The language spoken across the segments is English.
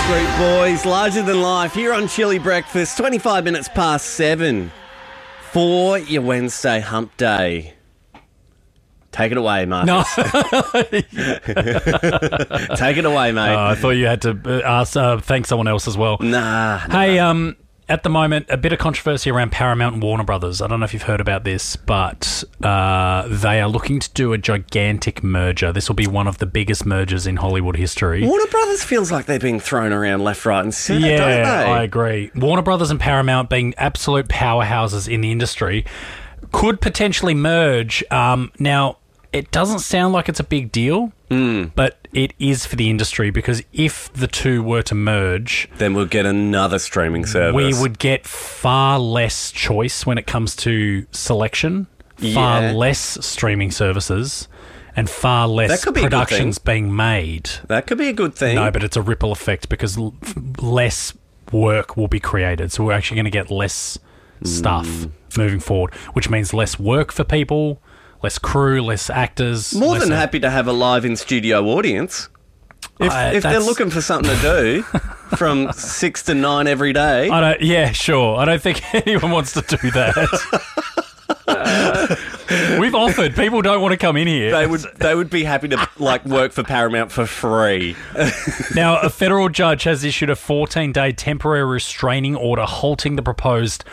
Backstreet Boys, Larger Than Life, here on Chili Breakfast, 25 minutes past 7 for your Wednesday hump day. Take it away, Marcus. No. Take it away, mate. I thought you had to thank someone else as well. Nah. Hey, at the moment, a bit of controversy around Paramount and Warner Brothers. I don't know if you've heard about this, but they are looking to do a gigantic merger. This will be one of the biggest mergers in Hollywood history. Warner Brothers feels like they're being thrown around left, right and centre, don't they? I agree. Warner Brothers and Paramount, being absolute powerhouses in the industry, could potentially merge. Now, it doesn't sound like it's a big deal, but it is for the industry, because if the two were to merge, then we'll get another streaming service. we would get far less choice when it comes to selection, far less streaming services, and far less productions being made. That could be a good thing. No, but it's a ripple effect, because less work will be created. So we're actually going to get less stuff moving forward, which means less work for people, less crew, less actors. More than happy to have a live in-studio audience. If they're looking for something to do from 6 to 9 every day. Yeah, sure. I don't think anyone wants to do that. We've offered. People don't want to come in here. They would be happy to work for Paramount for free. Now, a federal judge has issued a 14-day temporary restraining order halting the proposed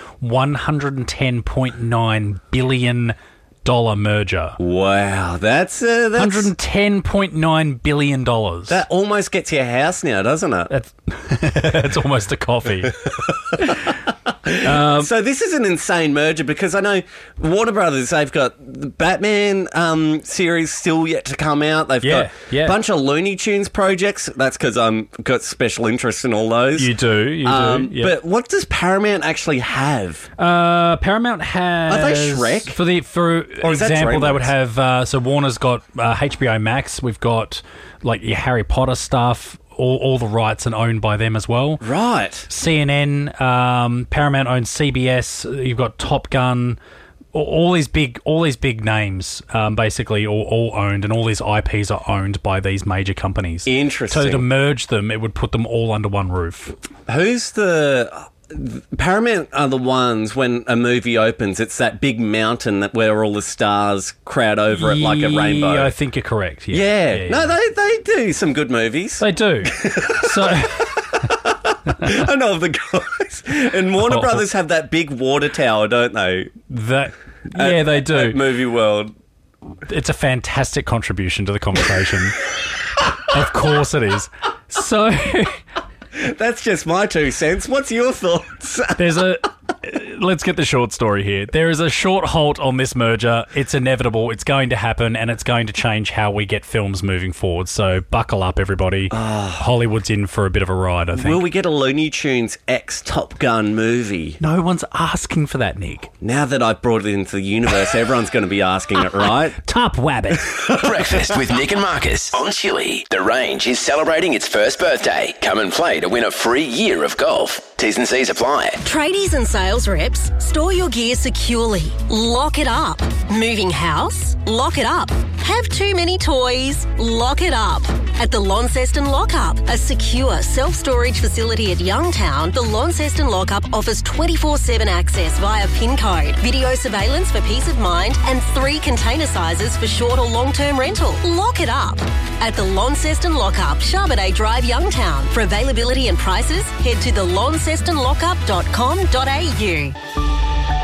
$110.9 billion merger. Wow, that's $110.9 billion. That almost gets you a house now, doesn't it? That's almost a coffee. So this is an insane merger, because I know Warner Brothers, they've got the Batman series still yet to come out. They've got a bunch of Looney Tunes projects. That's because I've got special interest in all those. You do. Yep. But what does Paramount actually have? Paramount has... Are they Shrek? For example, they would have... so Warner's got HBO Max. We've got your Harry Potter stuff. All the rights are owned by them as well. Right. CNN, Paramount owns CBS. You've got Top Gun. All these big names, basically, all owned, and all these IPs are owned by these major companies. Interesting. So to merge them, it would put them all under one roof. Who's the... Paramount are the ones, when a movie opens, it's that big mountain where all the stars crowd over it like a rainbow. I think you're correct. Yeah. No, they do some good movies. They do. So I know of the guys. And Warner Brothers have that big water tower, don't they? They do. At Movie World. It's a fantastic contribution to the conversation. Of course it is. So... That's just my 2 cents. What's your thoughts? Let's get the short story here. There is a short halt on this merger. It's inevitable. It's going to happen, and it's going to change how we get films moving forward. So buckle up, everybody. Hollywood's in for a bit of a ride, I think. Will we get a Looney Tunes X Top Gun movie? No one's asking for that, Nick. Now that I've brought it into the universe, everyone's going to be asking it, right? Top wabbit. Breakfast with Nick and Marcus on Chili. The Range is celebrating its first birthday. Come and play to win a free year of golf. T's and C's apply. Tradies and sales reps, store your gear securely. Lock it up. Moving house? Lock it up. Have too many toys? Lock it up. At the Launceston Lockup, a secure self-storage facility at Youngtown, the Launceston Lockup offers 24/7 access via PIN code, video surveillance for peace of mind, and 3 container sizes for short or long-term rental. Lock it up. At the Launceston Lockup, Charbonnet Drive, Youngtown. For availability and prices, head to thelauncestonlockup.com.au.